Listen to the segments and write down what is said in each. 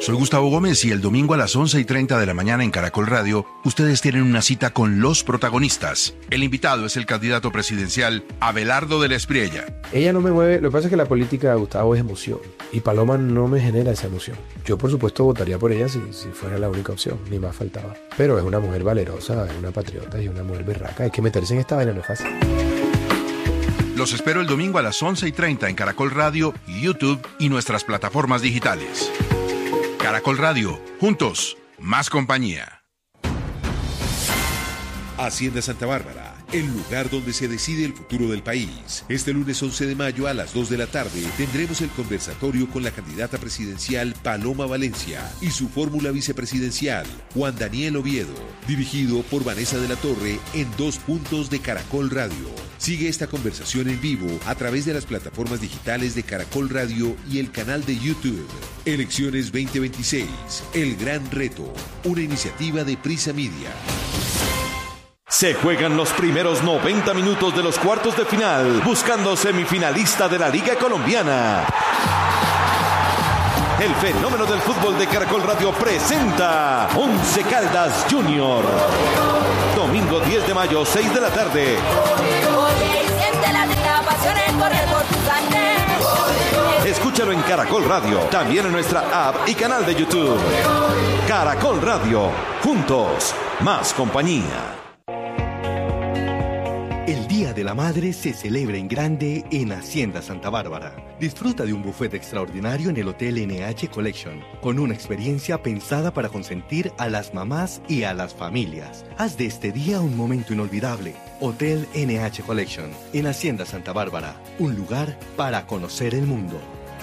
Soy Gustavo Gómez y el domingo a las 11:30 de la mañana en Caracol Radio, ustedes tienen una cita con los protagonistas. El invitado es el candidato presidencial Abelardo de la Espriella. Ella no me mueve, lo que pasa es que la política de Gustavo es emoción y Paloma no me genera esa emoción. Yo por supuesto votaría por ella si fuera la única opción, ni más faltaba. Pero es una mujer valerosa, es una patriota y una mujer berraca. Hay que meterse en esta vaina, no es fácil. Los espero el domingo a las 11:30 en Caracol Radio, YouTube y nuestras plataformas digitales. Caracol Radio, juntos, más compañía. Hacienda Santa Bárbara, el lugar donde se decide el futuro del país. Este lunes 11 de mayo a las 2 de la tarde tendremos el conversatorio con la candidata presidencial Paloma Valencia y su fórmula vicepresidencial Juan Daniel Oviedo, dirigido por Vanessa de la Torre en 2 puntos de Caracol Radio. Sigue esta conversación en vivo a través de las plataformas digitales de Caracol Radio y el canal de YouTube. Elecciones 2026, el gran reto, una iniciativa de Prisa Media. Se juegan los primeros 90 minutos de los cuartos de final, buscando semifinalista de la Liga Colombiana. El fenómeno del fútbol de Caracol Radio presenta Once Caldas Junior. Domingo 10 de mayo, 6 de la tarde. Escúchalo en Caracol Radio, también en nuestra app y canal de YouTube. Caracol Radio, juntos, más compañía. El Día de la Madre se celebra en grande en Hacienda Santa Bárbara. Disfruta de un buffet extraordinario en el Hotel NH Collection, con una experiencia pensada para consentir a las mamás y a las familias. Haz de este día un momento inolvidable. Hotel NH Collection, en Hacienda Santa Bárbara, un lugar para conocer el mundo.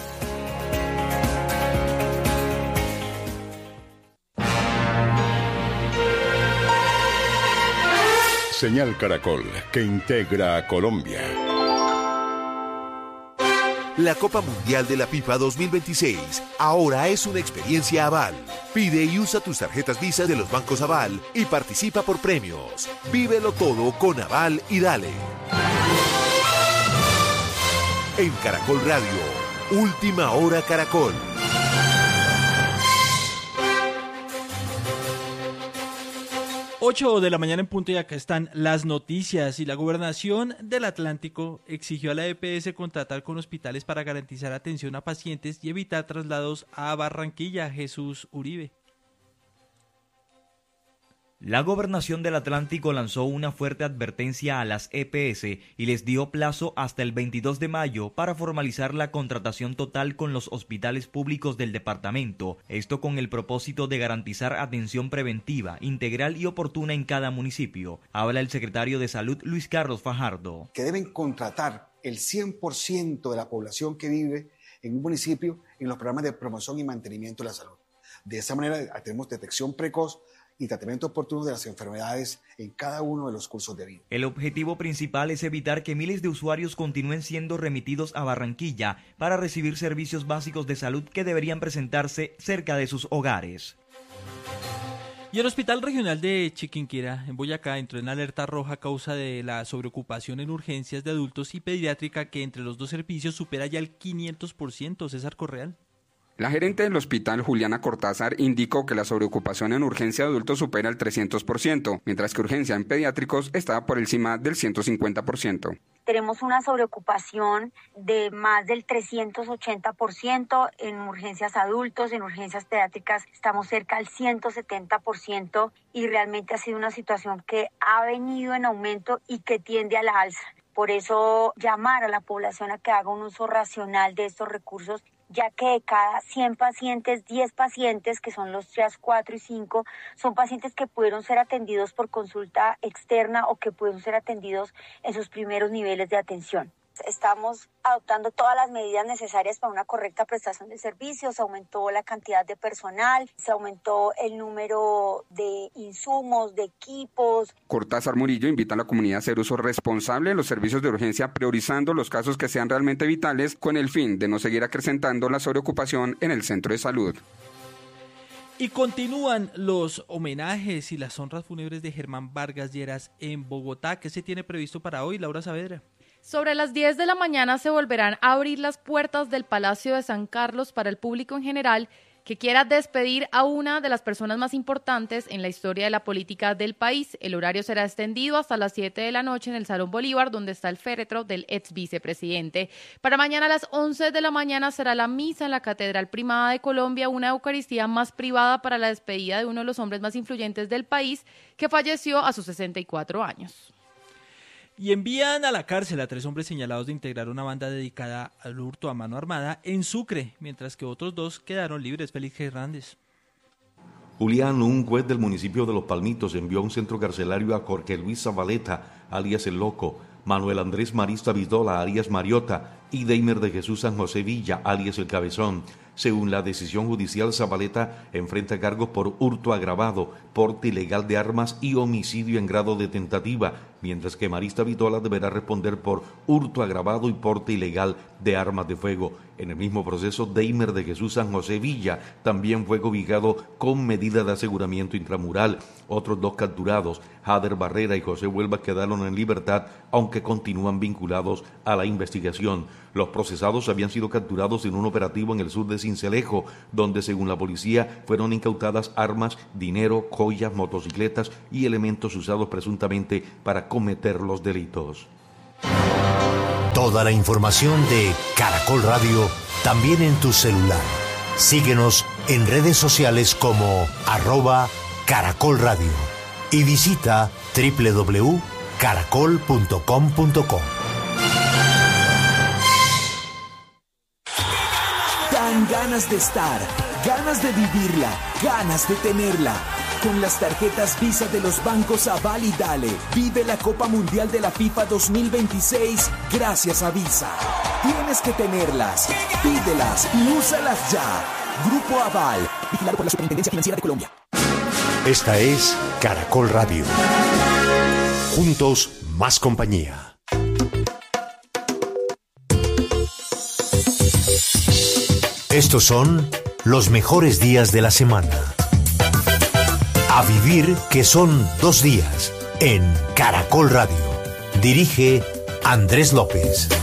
Señal Caracol, que integra a Colombia. La Copa Mundial de la FIFA 2026 ahora es una experiencia Aval. Pide y usa tus tarjetas Visa de los bancos Aval y participa por premios. Vívelo todo con Aval y dale. En Caracol Radio, Última Hora Caracol. 8 de la mañana en punto y acá están las noticias. Y la Gobernación del Atlántico exigió a la EPS contratar con hospitales para garantizar atención a pacientes y evitar traslados a Barranquilla. Jesús Uribe. La Gobernación del Atlántico lanzó una fuerte advertencia a las EPS y les dio plazo hasta el 22 de mayo para formalizar la contratación total con los hospitales públicos del departamento, esto con el propósito de garantizar atención preventiva, integral y oportuna en cada municipio. Habla el secretario de Salud, Luis Carlos Fajardo. Que deben contratar el 100% de la población que vive en un municipio en los programas de promoción y mantenimiento de la salud. De esa manera tenemos detección precoz y tratamiento oportuno de las enfermedades en cada uno de los cursos de vida. El objetivo principal es evitar que miles de usuarios continúen siendo remitidos a Barranquilla para recibir servicios básicos de salud que deberían presentarse cerca de sus hogares. Y el Hospital Regional de Chiquinquirá, en Boyacá, entró en alerta roja a causa de la sobreocupación en urgencias de adultos y pediátrica, que entre los dos servicios supera ya el 500%. César Correal. La gerente del hospital, Juliana Cortázar, indicó que la sobreocupación en urgencia de adultos supera el 300%, mientras que urgencia en pediátricos está por encima del 150%. Tenemos una sobreocupación de más del 380% en urgencias adultos, en urgencias pediátricas estamos cerca del 170% y realmente ha sido una situación que ha venido en aumento y que tiende a la alza. Por eso llamar a la población a que haga un uso racional de estos recursos, ya que de cada 100 pacientes, 10 pacientes, que son los TRIAS 4 y 5, son pacientes que pudieron ser atendidos por consulta externa o que pudieron ser atendidos en sus primeros niveles de atención. Estamos adoptando todas las medidas necesarias para una correcta prestación de servicios. Se aumentó la cantidad de personal, se aumentó el número de insumos, de equipos. Cortázar Murillo invita a la comunidad a hacer uso responsable de los servicios de urgencia, priorizando los casos que sean realmente vitales, con el fin de no seguir acrecentando la sobreocupación en el centro de salud. Y continúan los homenajes y las honras fúnebres de Germán Vargas Lleras en Bogotá. ¿Qué se tiene previsto para hoy, Laura Saavedra? Sobre las 10 de la mañana se volverán a abrir las puertas del Palacio de San Carlos para el público en general que quiera despedir a una de las personas más importantes en la historia de la política del país. El horario será extendido hasta las 7 de la noche en el Salón Bolívar, donde está el féretro del ex vicepresidente. Para mañana a las 11 de la mañana será la misa en la Catedral Primada de Colombia, una eucaristía más privada para la despedida de uno de los hombres más influyentes del país, que falleció a sus 64 años. Y envían a la cárcel a 3 hombres señalados de integrar una banda dedicada al hurto a mano armada en Sucre, mientras que otros 2 quedaron libres. Félix Hernández. Julián, un juez del municipio de Los Palmitos, envió a un centro carcelario a Jorge Luis Zabaleta, alias El Loco, Manuel Andrés Marista Vidola, alias Mariota, y Deimer de Jesús San José Villa, alias El Cabezón. Según la decisión judicial, Zabaleta enfrenta cargos por hurto agravado, porte ilegal de armas y homicidio en grado de tentativa, mientras que Marista Vitola deberá responder por hurto agravado y porte ilegal de armas de fuego. En el mismo proceso, Deimer de Jesús San José Villa también fue cobijado con medida de aseguramiento intramural. Otros 2 capturados, Jader Barrera y José Huelva, quedaron en libertad, aunque continúan vinculados a la investigación. Los procesados habían sido capturados en un operativo en el sur de Sincelejo, donde según la policía fueron incautadas armas, dinero, joyas, motocicletas y elementos usados presuntamente para cometer los delitos. Toda la información de Caracol Radio también en tu celular. Síguenos en redes sociales como @Caracol Radio y visita www.caracol.com.co. Dan ganas de estar, ganas de vivirla, ganas de tenerla. Con las tarjetas Visa de los bancos Aval y Dale, vive la Copa Mundial de la FIFA 2026 gracias a Visa. Tienes que tenerlas, pídelas y úsalas ya. Grupo Aval, vigilado por la Superintendencia Financiera de Colombia. Esta es Caracol Radio. Juntos, más compañía. Estos son los mejores días de la semana. A vivir, que son 2 días, en Caracol Radio. Dirige Andrés López.